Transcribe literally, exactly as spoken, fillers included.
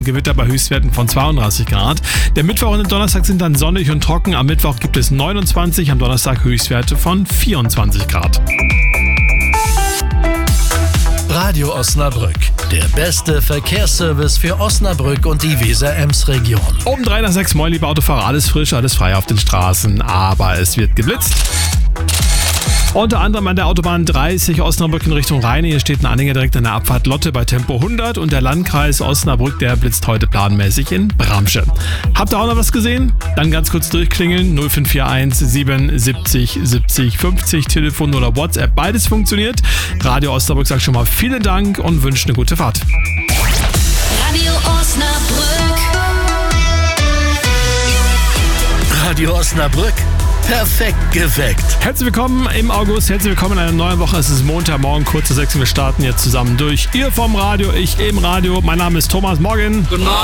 Gewitter bei Höchstwerten von zweiunddreißig Grad. Der Mittwoch und der Donnerstag sind dann sonnig und trocken. Am Mittwoch gibt es neunundzwanzig, am Donnerstag Höchstwerte von vierundzwanzig Grad. Radio Osnabrück, der beste Verkehrsservice für Osnabrück und die Weser-Ems-Region. Um drei nach sechs, moin liebe Autofahrer, alles frisch, alles frei auf den Straßen, aber es wird geblitzt. Unter anderem an der Autobahn dreißig Osnabrück in Richtung Rheine. Hier steht ein Anhänger direkt an der Abfahrt Lotte bei Tempo hundert und der Landkreis Osnabrück, der blitzt heute planmäßig in Bramsche. Habt ihr auch noch was gesehen? Dann ganz kurz durchklingeln. null fünf vier eins sieben siebzig siebzig fünfzig, Telefon oder WhatsApp, beides funktioniert. Radio Osnabrück sagt schon mal vielen Dank und wünscht eine gute Fahrt. Radio Osnabrück. Radio Osnabrück, perfekt geweckt. Herzlich willkommen im August, herzlich willkommen in einer neuen Woche. Es ist Montagmorgen, kurz vor sechs und wir starten jetzt zusammen durch. Ihr vom Radio, ich im Radio. Mein Name ist Thomas. Morgen. Guten Morgen.